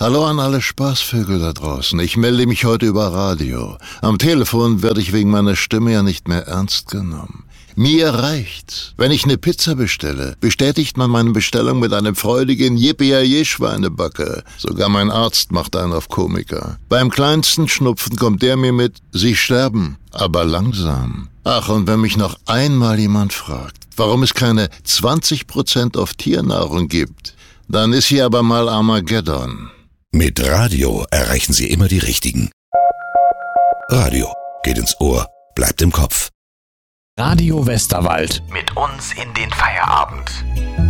Hallo an alle Spaßvögel da draußen. Ich melde mich heute über Radio. Am Telefon werde ich wegen meiner Stimme ja nicht mehr ernst genommen. Mir reicht's. Wenn ich eine Pizza bestelle, bestätigt man meine Bestellung mit einem freudigen Yippie-Schweinebacke. Sogar mein Arzt macht einen auf Komiker. Beim kleinsten Schnupfen kommt der mir mit, Sie sterben, aber langsam. Ach, und wenn mich noch einmal jemand fragt, warum es keine 20% auf Tiernahrung gibt, dann ist hier aber mal Armageddon. Mit Radio erreichen Sie immer die Richtigen. Radio geht ins Ohr, bleibt im Kopf. Radio Westerwald. Mit uns in den Feierabend.